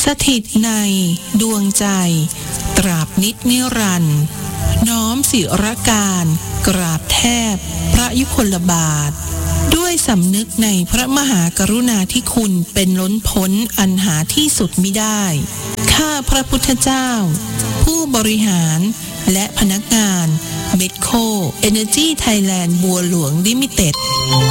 สถิตในดวงใจตราบนิจนิรันดร์น้อมศิรการกราบแทบพระยุคลบาทด้วยสำนึกในพระมหากรุณาธิคุณเป็นล้นพ้นอันหาที่สุดมิได้ข้าพระพุทธเจ้าผู้บริหารและพนักงานเมดโค Energy Thailand บัวหลวงลิมิเต็ด